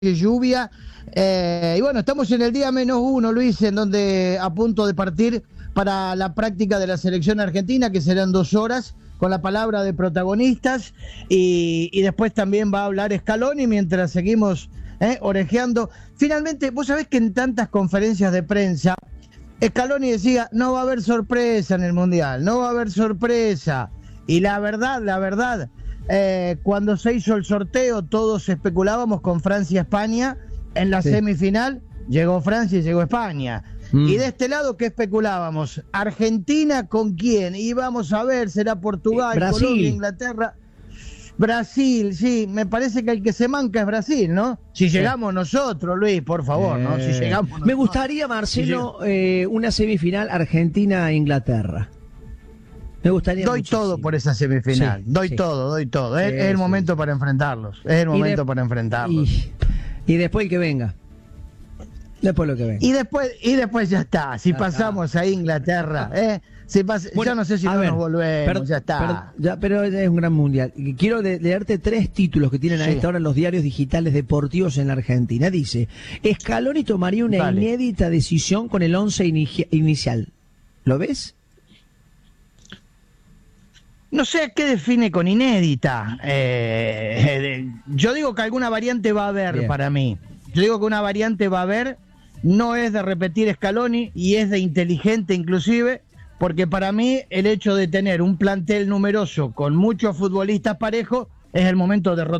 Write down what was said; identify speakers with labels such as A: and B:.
A: lluvia. Y bueno, estamos en el día -1, Luis, en donde a punto de partir para la práctica de la selección argentina, que serán 2 horas, con la palabra de protagonistas, y después también va a hablar Scaloni mientras seguimos orejeando. Finalmente, vos sabés que en tantas conferencias de prensa, Scaloni decía, no va a haber sorpresa en el Mundial, no va a haber sorpresa. Y la verdad, cuando se hizo el sorteo, todos especulábamos con Francia-España en la semifinal. Llegó Francia y llegó España. Y de este lado, ¿qué especulábamos? ¿Argentina con quién? Y vamos a ver, será Portugal,
B: Brasil.
A: Colombia, Inglaterra. Brasil, sí, me parece que el que se manca es Brasil, ¿no? Si llegamos nosotros, Luis, por favor, ¿no? Si llegamos nosotros.
B: Me gustaría, Marcelo, una semifinal Argentina-Inglaterra. Me gustaría
A: Doy
B: muchísimo.
A: todo por esa semifinal. Doy todo. Es el momento para enfrentarlos. Es el momento para enfrentarlos.
B: Y después el que venga. Después lo que venga.
A: Y después ya está. Si pasamos a Inglaterra, bueno, yo no sé si nos volvemos, ya está.
B: Pero es un gran mundial. Quiero leerte 3 títulos que tienen a esta hora en los diarios digitales deportivos en la Argentina. Dice, Scaloni tomaría una inédita decisión con el 11 inicial. ¿Lo ves?
A: No sé qué define con inédita. Yo digo que alguna variante va a haber para mí. Yo digo que una variante va a haber, no es de repetir Scaloni y es de inteligente inclusive, porque para mí el hecho de tener un plantel numeroso con muchos futbolistas parejos es el momento de rotar.